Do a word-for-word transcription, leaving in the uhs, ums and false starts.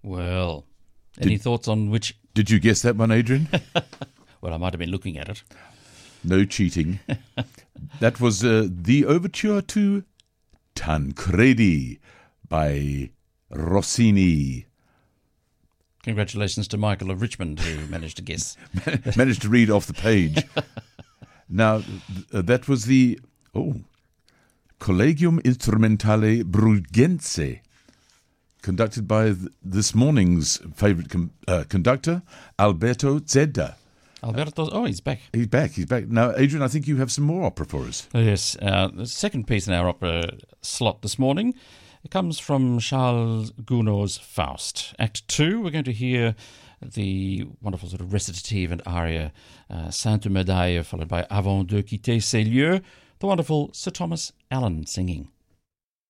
Well, any Did- thoughts on which... Did you guess that one, Adrian? Well, I might have been looking at it. No cheating. That was uh, the overture to Tancredi by Rossini. Congratulations to Michael of Richmond, who managed to guess. Managed to read off the page. Now, th- that was the oh, Collegium Instrumentale Bruggense, conducted by th- this morning's favourite com- uh, conductor, Alberto Zedda. Alberto, oh, he's back. He's back, he's back. Now, Adrian, I think you have some more opera for us. Oh, yes, uh, the second piece in our opera slot this morning, it comes from Charles Gounod's Faust. Act two, we're going to hear the wonderful sort of recitative and aria, uh, Sainte Medaille, followed by Avant de quitter ces lieux, the wonderful Sir Thomas Allen singing.